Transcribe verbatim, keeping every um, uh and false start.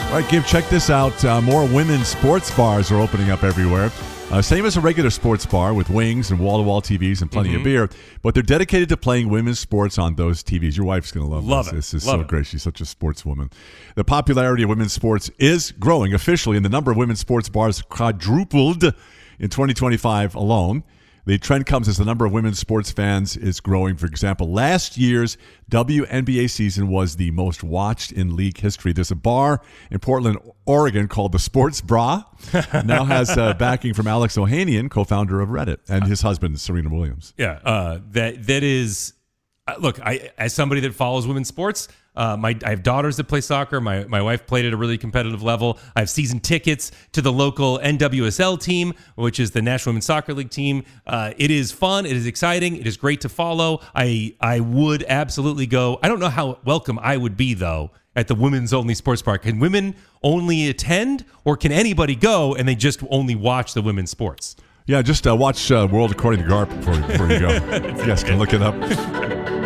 All right, Gabe, check this out. Uh, more women's sports bars are opening up everywhere. Uh, same as a regular sports bar with wings and wall-to-wall T Vs and plenty mm-hmm. of beer, but they're dedicated to playing women's sports on those T Vs. Your wife's going to love, love this. It. This is love so it. great. She's such a sportswoman. The popularity of women's sports is growing officially, and the number of women's sports bars quadrupled in twenty twenty-five alone. The trend comes as the number of women's sports fans is growing. For example, last year's W N B A season was the most watched in league history. There's a bar in Portland, Oregon called the Sports Bra. Now has uh, backing from Alex Ohanian, co-founder of Reddit, and his husband, Serena Williams. Yeah, uh, that that is... Uh, look, I as somebody that follows women's sports, uh, my I have daughters that play soccer. My my wife played at a really competitive level. I have season tickets to the local N W S L team, which is the National Women's Soccer League team. Uh, it is fun. It is exciting. It is great to follow. I I would absolutely go. I don't know how welcome I would be, though, at the women's only sports bar. Can women only attend, or can anybody go and they just only watch the women's sports? Yeah, just uh, watch uh, World According to Garp before, before you go. Yes, can look it up.